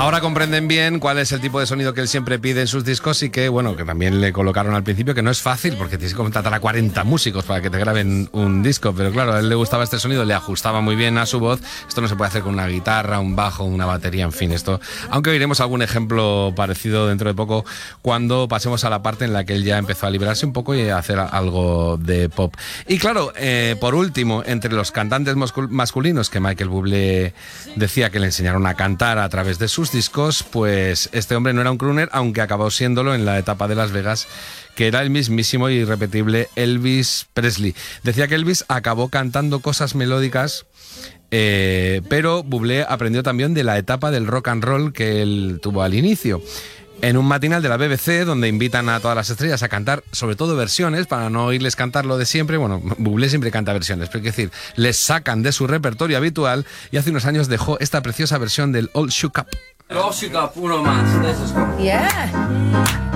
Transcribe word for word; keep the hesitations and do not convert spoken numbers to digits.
Ahora comprenden bien cuál es el tipo de sonido que él siempre pide en sus discos y que, bueno, que también le colocaron al principio, que no es fácil porque tienes que contratar a cuarenta músicos para que te graben un disco, pero claro, a él le gustaba este sonido, le ajustaba muy bien a su voz. Esto no se puede hacer con una guitarra, un bajo, una batería, en fin, esto, aunque veremos algún ejemplo parecido dentro de poco cuando pasemos a la parte en la que él ya empezó a liberarse un poco y a hacer algo de pop. Y claro, eh, por último, entre los cantantes masculinos que Michael Bublé decía que le enseñaron a cantar a través de sus discos, pues este hombre no era un crooner, aunque acabó siéndolo en la etapa de Las Vegas, que era el mismísimo e irrepetible Elvis Presley. Decía que Elvis acabó cantando cosas melódicas, eh, pero Bublé aprendió también de la etapa del rock and roll que él tuvo al inicio. En un matinal de la B B C, donde invitan a todas las estrellas a cantar, sobre todo versiones, para no oírles cantar lo de siempre. Bueno, Bublé siempre canta versiones, pero hay que decir, les sacan de su repertorio habitual y hace unos años dejó esta preciosa versión del All Shook Up. All Shook Up, uno más. Yeah.